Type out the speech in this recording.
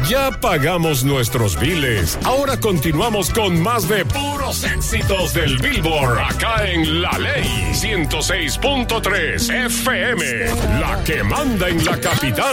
Ya pagamos nuestros biles. Ahora continuamos con más de puros éxitos del Billboard. Acá en La Ley 106.3 FM. La que manda en la capital.